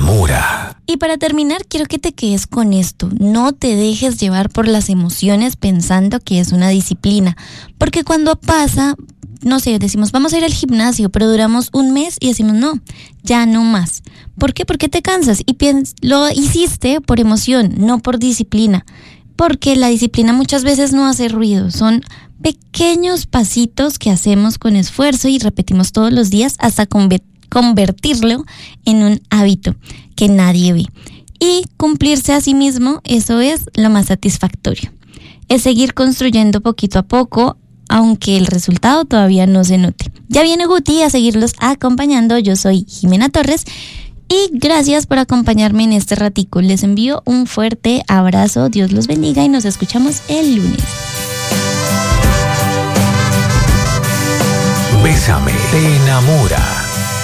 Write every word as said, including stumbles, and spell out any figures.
enamora. Y para terminar, quiero que te quedes con esto. No te dejes llevar por las emociones pensando que es una disciplina. Porque cuando pasa, no sé, decimos, vamos a ir al gimnasio, pero duramos un mes y decimos, no, ya no más. ¿Por qué? Porque te cansas y piens- lo hiciste por emoción, no por disciplina. Porque la disciplina muchas veces no hace ruido, son pequeños pasitos que hacemos con esfuerzo y repetimos todos los días hasta convertirlo convertirlo en un hábito que nadie ve. Y cumplirse a sí mismo, eso es lo más satisfactorio. Es seguir construyendo poquito a poco, aunque el resultado todavía no se note. Ya viene Guti a seguirlos acompañando. Yo soy Jimena Torres y gracias por acompañarme en este ratico. Les envío un fuerte abrazo, Dios los bendiga y nos escuchamos el lunes. Bésame, te enamora.